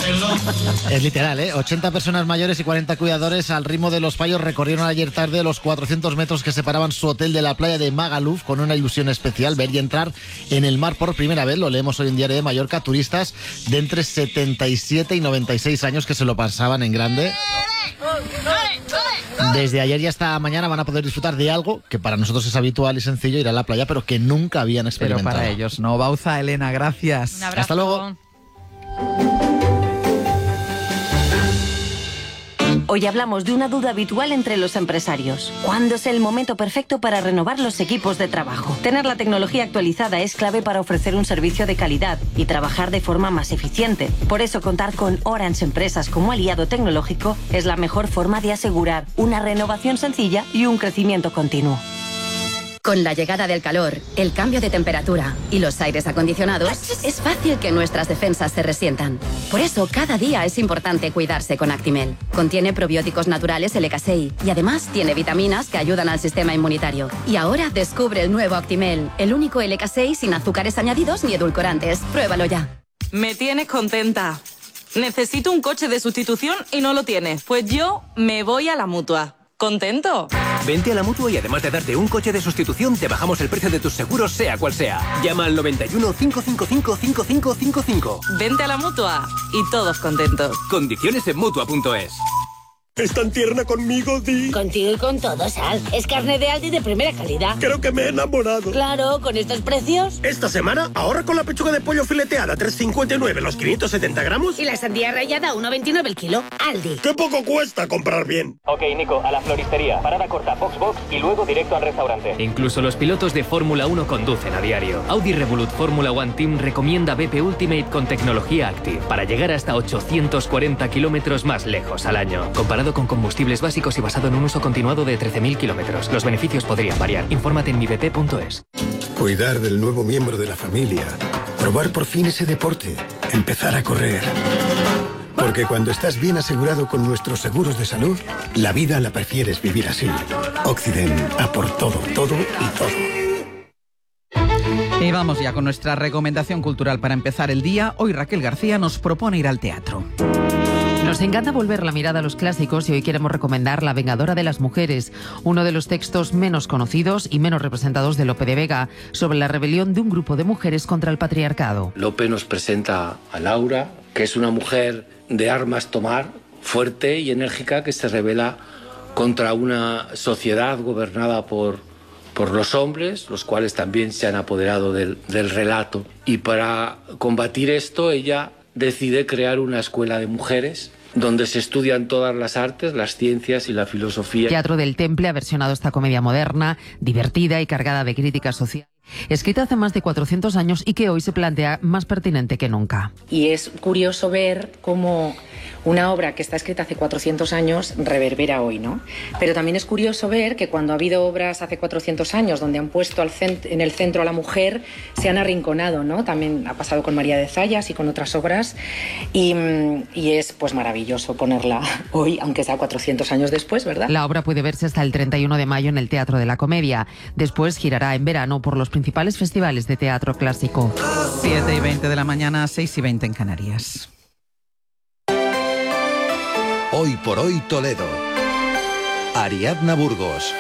Es literal, ¿eh? 80 personas mayores y 40 cuidadores al ritmo de los fallos recorrieron ayer tarde los 400 metros que separaban su hotel de la playa de Magaluf, con una ilusión especial: ver y entrar en el mar por primera vez. Lo leemos hoy en Diario de Mallorca. Turistas de entre 77 y 96 años que se lo pasaban en grande. Desde ayer y hasta mañana van a poder disfrutar de algo que para nosotros es habitual y sencillo: ir a la playa, pero que nunca habían experimentado. Pero para ellos no. Bauza, Elena, gracias. Un abrazo. Hasta luego. Hoy hablamos de una duda habitual entre los empresarios. ¿Cuándo es el momento perfecto para renovar los equipos de trabajo? Tener la tecnología actualizada es clave para ofrecer un servicio de calidad y trabajar de forma más eficiente. Por eso, contar con Orange Empresas como aliado tecnológico es la mejor forma de asegurar una renovación sencilla y un crecimiento continuo. Con la llegada del calor, el cambio de temperatura y los aires acondicionados, es fácil que nuestras defensas se resientan. Por eso, cada día es importante cuidarse con Actimel. Contiene probióticos naturales LK6 y además tiene vitaminas que ayudan al sistema inmunitario. Y ahora descubre el nuevo Actimel, el único LK6 sin azúcares añadidos ni edulcorantes. Pruébalo ya. Me tienes contenta. Necesito un coche de sustitución y no lo tienes. Pues yo me voy a la Mutua. ¿Contento? Vente a la Mutua y además de darte un coche de sustitución, te bajamos el precio de tus seguros, sea cual sea. Llama al 91 555 5555. Vente a la Mutua y todos contentos. Condiciones en Mutua.es. ¿Es tan tierna conmigo, Di? Contigo y con todo, Sal. Es carne de Aldi de primera calidad. Creo que me he enamorado. Claro, con estos precios. Esta semana, ahorra con la pechuga de pollo fileteada, 3,59 los 570 gramos. Y la sandía rallada, 1,29 el kilo. Aldi. ¡Qué poco cuesta comprar bien! Ok, Nico, a la floristería. Parada corta, Foxbox y luego directo al restaurante. Incluso los pilotos de Fórmula 1 conducen a diario. Audi Revolut Fórmula One Team recomienda BP Ultimate con tecnología Active para llegar hasta 840 kilómetros más lejos al año. Comparado con combustibles básicos y basado en un uso continuado de 13.000 kilómetros. Los beneficios podrían variar. Infórmate en mibp.es. Cuidar del nuevo miembro de la familia. Probar por fin ese deporte. Empezar a correr. Porque cuando estás bien asegurado con nuestros seguros de salud, la vida la prefieres vivir así. Occident, a por todo, todo y todo. Y vamos ya con nuestra recomendación cultural para empezar el día. Hoy Raquel García nos propone ir al teatro. Nos encanta volver la mirada a los clásicos y hoy queremos recomendar La Vengadora de las Mujeres, uno de los textos menos conocidos y menos representados de Lope de Vega, sobre la rebelión de un grupo de mujeres contra el patriarcado. Lope nos presenta a Laura, que es una mujer de armas tomar, fuerte y enérgica, que se rebela contra una sociedad gobernada por los hombres, los cuales también se han apoderado del relato. Y para combatir esto, ella decide crear una escuela de mujeres donde se estudian todas las artes, las ciencias y la filosofía. Teatro del Temple ha versionado esta comedia moderna, divertida y cargada de crítica social, escrita hace más de 400 años y que hoy se plantea más pertinente que nunca. Y es curioso ver cómo una obra que está escrita hace 400 años reverbera hoy, ¿no? Pero también es curioso ver que cuando ha habido obras hace 400 años donde han puesto en el centro a la mujer, se han arrinconado, ¿no? También ha pasado con María de Zayas y con otras obras y es pues maravilloso ponerla hoy, aunque sea 400 años después, ¿verdad? La obra puede verse hasta el 31 de mayo en el Teatro de la Comedia. Después girará en verano por los principales festivales de teatro clásico. 7:20 de la mañana, 6:20 en Canarias. Hoy por hoy Toledo. Ariadna Burgos.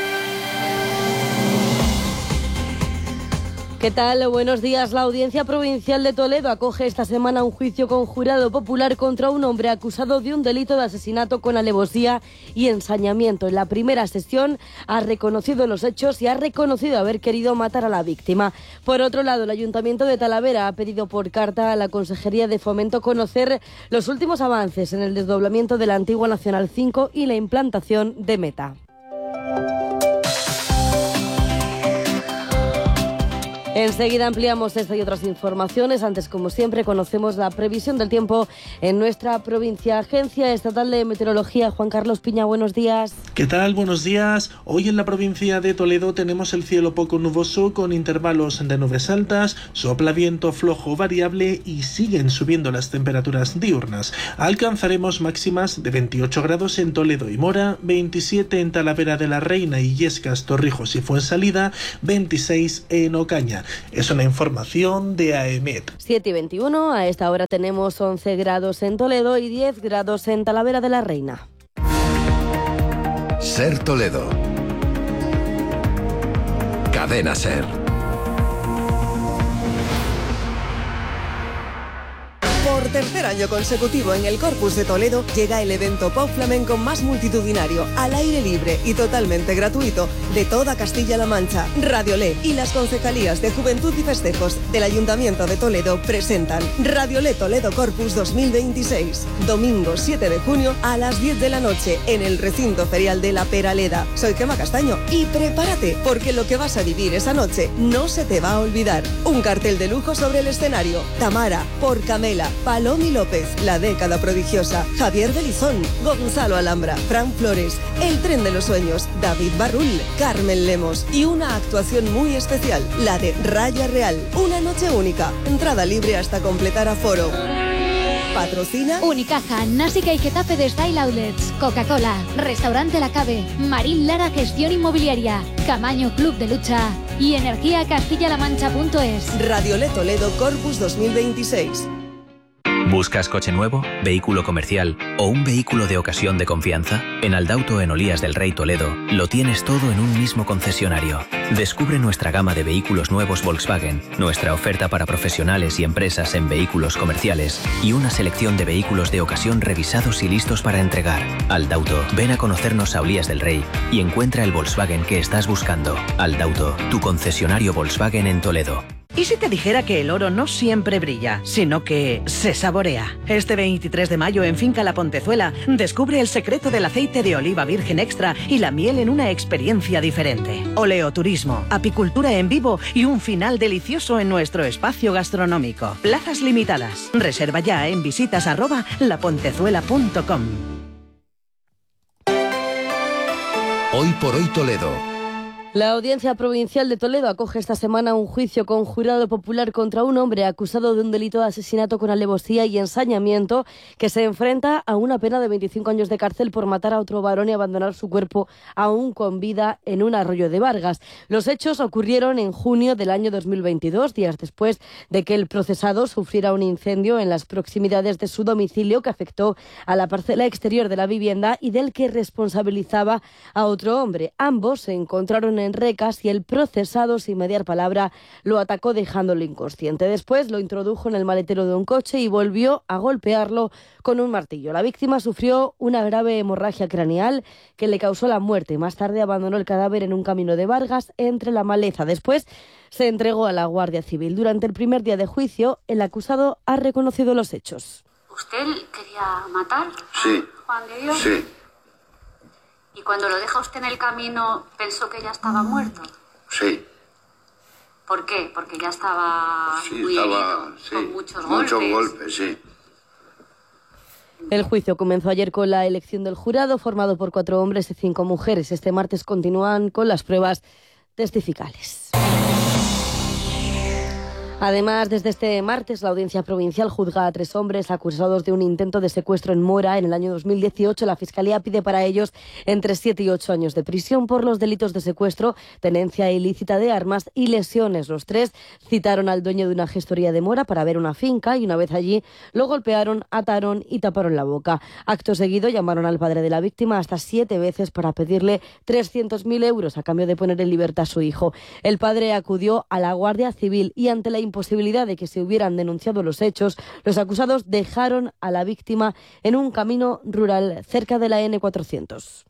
¿Qué tal? Buenos días. La Audiencia Provincial de Toledo acoge esta semana un juicio con jurado popular contra un hombre acusado de un delito de asesinato con alevosía y ensañamiento. En la primera sesión ha reconocido los hechos y ha reconocido haber querido matar a la víctima. Por otro lado, el Ayuntamiento de Talavera ha pedido por carta a la Consejería de Fomento conocer los últimos avances en el desdoblamiento de la antigua Nacional 5 y la implantación de Meta. Enseguida ampliamos esta y otras informaciones. Antes, como siempre, conocemos la previsión del tiempo en nuestra provincia. Agencia Estatal de Meteorología, Juan Carlos Piña, buenos días. ¿Qué tal? Buenos días. Hoy en la provincia de Toledo tenemos el cielo poco nuboso con intervalos de nubes altas, sopla viento flojo variable y siguen subiendo las temperaturas diurnas. Alcanzaremos máximas de 28 grados en Toledo y Mora, 27 en Talavera de la Reina, Illescas, Torrijos y Fuensalida, 26 en Ocaña. Cataluña. Es una información de AEMET. 7:21, a esta hora tenemos 11 grados en Toledo y 10 grados en Talavera de la Reina. Ser Toledo. Cadena Ser. Por tercer año consecutivo en el Corpus de Toledo llega el evento Pop Flamenco más multitudinario, al aire libre y totalmente gratuito de toda Castilla-La Mancha. Radiolé y las concejalías de Juventud y Festejos del Ayuntamiento de Toledo presentan Radiolé Toledo Corpus 2026, domingo 7 de junio a las 10 de la noche en el recinto ferial de La Peraleda. Soy Gemma Castaño y prepárate porque lo que vas a vivir esa noche no se te va a olvidar. Un cartel de lujo sobre el escenario: Tamara, por Camela, Palomi López, La Década Prodigiosa, Javier Belizón, Gonzalo Alhambra, Fran Flores, El Tren de los Sueños, David Barrul, Carmen Lemos y una actuación muy especial, la de Raya Real. Una noche única, entrada libre hasta completar aforo. Patrocina Unicaja, Násica y Getafe de Style Outlets, Coca-Cola, Restaurante La Cabe, Marín Lara Gestión Inmobiliaria, Camaño Club de Lucha y Energía Castilla-La-Mancha.es. Radiolé Toledo Corpus 2026. ¿Buscas coche nuevo, vehículo comercial o un vehículo de ocasión de confianza? En Aldauto en Olías del Rey Toledo lo tienes todo en un mismo concesionario. Descubre nuestra gama de vehículos nuevos Volkswagen, nuestra oferta para profesionales y empresas en vehículos comerciales y una selección de vehículos de ocasión revisados y listos para entregar. Aldauto, ven a conocernos a Olías del Rey y encuentra el Volkswagen que estás buscando. Aldauto, tu concesionario Volkswagen en Toledo. ¿Y si te dijera que el oro no siempre brilla, sino que se saborea? Este 23 de mayo en Finca La Pontezuela descubre el secreto del aceite de oliva virgen extra y la miel en una experiencia diferente. Oleoturismo, apicultura en vivo y un final delicioso en nuestro espacio gastronómico. Plazas limitadas. Reserva ya en visitas@lapontezuela.com. Hoy por hoy Toledo. La Audiencia Provincial de Toledo acoge esta semana un juicio con jurado popular contra un hombre acusado de un delito de asesinato con alevosía y ensañamiento que se enfrenta a una pena de 25 años de cárcel por matar a otro varón y abandonar su cuerpo aún con vida en un arroyo de Vargas. Los hechos ocurrieron en junio del año 2022, días después de que el procesado sufriera un incendio en las proximidades de su domicilio que afectó a la parcela exterior de la vivienda y del que responsabilizaba a otro hombre. Ambos se encontraron en Recas y el procesado, sin mediar palabra, lo atacó dejándolo inconsciente. Después lo introdujo en el maletero de un coche y volvió a golpearlo con un martillo. La víctima sufrió una grave hemorragia craneal que le causó la muerte. Más tarde abandonó el cadáver en un camino de Vargas entre la maleza. Después se entregó a la Guardia Civil. Durante el primer día de juicio, el acusado ha reconocido los hechos. ¿Usted quería matar a Juan de Dios? Sí. ¿Y cuando lo deja usted en el camino pensó que ya estaba muerto? Sí. ¿Por qué? Porque ya estaba muy herido, con muchos golpes. Muchos golpes, sí. El juicio comenzó ayer con la elección del jurado, formado por 4 hombres y 5 mujeres. Este martes continúan con las pruebas testificales. Además, desde este martes, la Audiencia Provincial juzga a 3 hombres acusados de un intento de secuestro en Mora en el año 2018. La Fiscalía pide para ellos entre 7 y 8 años de prisión por los delitos de secuestro, tenencia ilícita de armas y lesiones. Los 3 citaron al dueño de una gestoría de Mora para ver una finca y una vez allí lo golpearon, ataron y taparon la boca. Acto seguido llamaron al padre de la víctima hasta 7 veces para pedirle 300.000 euros a cambio de poner en libertad a su hijo. El padre acudió a la Guardia Civil y ante la imposibilidad de que se hubieran denunciado los hechos, los acusados dejaron a la víctima en un camino rural cerca de la N400.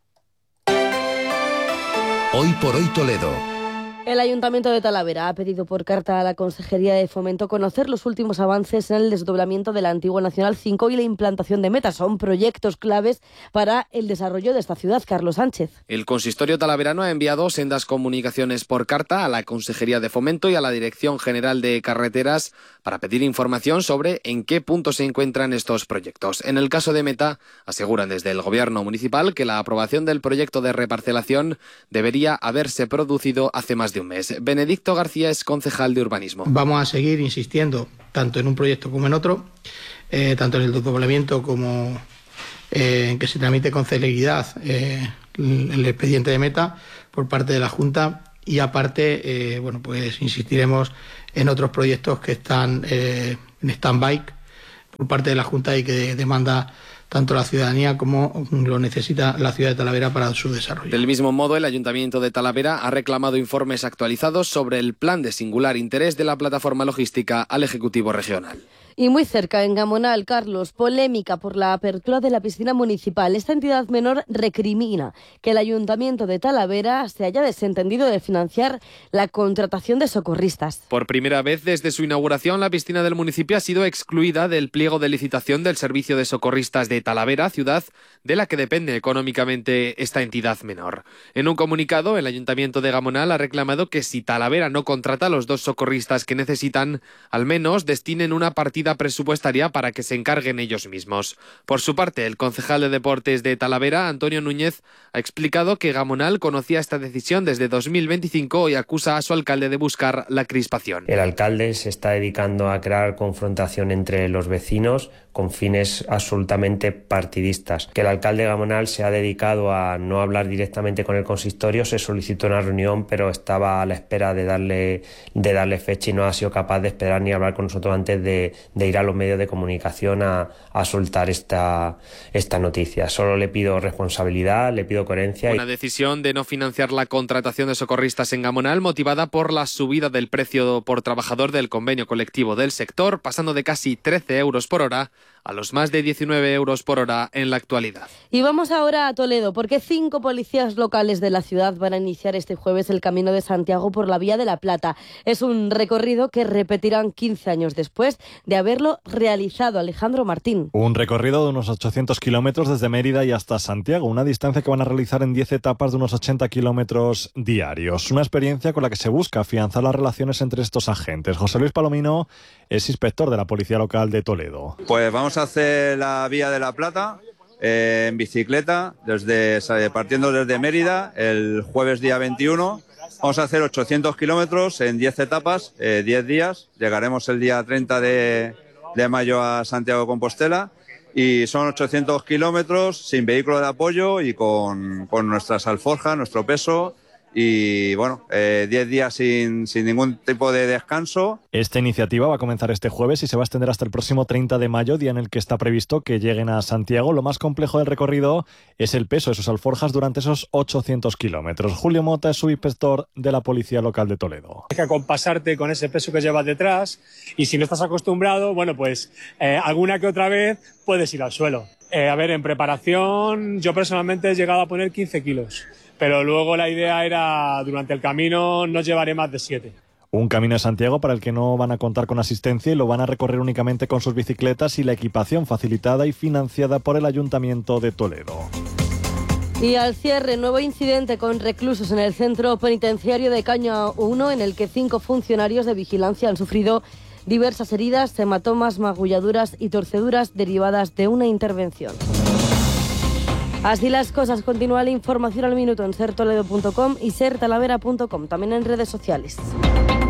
Hoy por hoy Toledo. El Ayuntamiento de Talavera ha pedido por carta a la Consejería de Fomento conocer los últimos avances en el desdoblamiento de la antigua Nacional 5 y la implantación de Meta. Son proyectos claves para el desarrollo de esta ciudad. Carlos Sánchez. El consistorio talaverano ha enviado sendas comunicaciones por carta a la Consejería de Fomento y a la Dirección General de Carreteras para pedir información sobre en qué punto se encuentran estos proyectos. En el caso de Meta, aseguran desde el Gobierno municipal que la aprobación del proyecto de reparcelación debería haberse producido hace más de un mes. Benedicto García es concejal de urbanismo. Vamos a seguir insistiendo tanto en un proyecto como en otro, tanto en el desdoblamiento como en que se tramite con celeridad el expediente de Meta por parte de la Junta y aparte, pues insistiremos en otros proyectos que están en stand-by por parte de la Junta y que demanda tanto la ciudadanía como lo necesita la ciudad de Talavera para su desarrollo. Del mismo modo, el Ayuntamiento de Talavera ha reclamado informes actualizados sobre el plan de singular interés de la plataforma logística al Ejecutivo Regional. Y muy cerca, en Gamonal, Carlos, polémica por la apertura de la piscina municipal. Esta entidad menor recrimina que el Ayuntamiento de Talavera se haya desentendido de financiar la contratación de socorristas. Por primera vez desde su inauguración, la piscina del municipio ha sido excluida del pliego de licitación del Servicio de Socorristas de Talavera, ciudad de la que depende económicamente esta entidad menor. En un comunicado, el Ayuntamiento de Gamonal ha reclamado que si Talavera no contrata a los 2 socorristas que necesitan, al menos destinen una partida presupuestaria para que se encarguen ellos mismos. Por su parte, el concejal de Deportes de Talavera, Antonio Núñez, ha explicado que Gamonal conocía esta decisión desde 2025 y acusa a su alcalde de buscar la crispación. El alcalde se está dedicando a crear confrontación entre los vecinos con fines absolutamente partidistas. Que el alcalde de Gamonal se ha dedicado a no hablar directamente con el consistorio, se solicitó una reunión, pero estaba a la espera de darle fecha y no ha sido capaz de esperar ni hablar con nosotros antes de ir a los medios de comunicación a soltar esta noticia. Solo le pido responsabilidad, le pido coherencia. Una decisión de no financiar la contratación de socorristas en Gamonal motivada por la subida del precio por trabajador del convenio colectivo del sector, pasando de casi 13 euros por hora a los más de 19 euros por hora en la actualidad. Y vamos ahora a Toledo, porque 5 policías locales de la ciudad van a iniciar este jueves el Camino de Santiago por la Vía de la Plata. Es un recorrido que repetirán 15 años después de haberlo realizado. Alejandro Martín. Un recorrido de unos 800 kilómetros desde Mérida y hasta Santiago, una distancia que van a realizar en 10 etapas de unos 80 kilómetros diarios. Una experiencia con la que se busca afianzar las relaciones entre estos agentes. José Luis Palomino es inspector de la Policía Local de Toledo. Pues vamos a hacer la Vía de la Plata en bicicleta, partiendo desde Mérida el jueves día 21. Vamos a hacer 800 kilómetros en 10 etapas, 10 días. Llegaremos el día 30 de mayo a Santiago de Compostela y son 800 kilómetros sin vehículo de apoyo y con nuestras alforjas, nuestro peso. Y 10 días sin ningún tipo de descanso. Esta iniciativa va a comenzar este jueves y se va a extender hasta el próximo 30 de mayo, día en el que está previsto que lleguen a Santiago. Lo más complejo del recorrido es el peso de sus alforjas durante esos 800 kilómetros. Julio Mota es subinspector de la Policía Local de Toledo. Hay que acompasarte con ese peso que llevas detrás y si no estás acostumbrado, alguna que otra vez puedes ir al suelo. En preparación yo personalmente he llegado a poner 15 kilos. Pero luego la idea era, durante el camino, no llevaré más de 7. Un camino de Santiago para el que no van a contar con asistencia y lo van a recorrer únicamente con sus bicicletas y la equipación facilitada y financiada por el Ayuntamiento de Toledo. Y al cierre, nuevo incidente con reclusos en el centro penitenciario de Caña 1, en el que 5 funcionarios de vigilancia han sufrido diversas heridas, hematomas, magulladuras y torceduras derivadas de una intervención. Así las cosas. Continúa la información al minuto en sertoledo.com y sertalavera.com, también en redes sociales.